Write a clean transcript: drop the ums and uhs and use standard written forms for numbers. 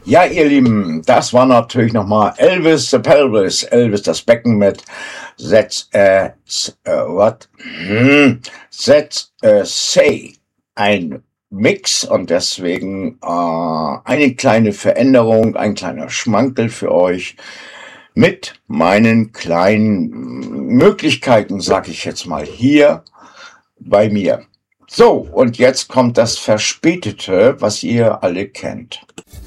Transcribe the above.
Ja, ihr Lieben, das war natürlich nochmal Elvis the Pelvis, Elvis das Becken mit That's Say, ein Mix und deswegen eine kleine Veränderung, ein kleiner Schmankel für euch mit meinen kleinen Möglichkeiten, sag ich jetzt mal, hier bei mir. So, und jetzt kommt das Verspätete, was ihr alle kennt.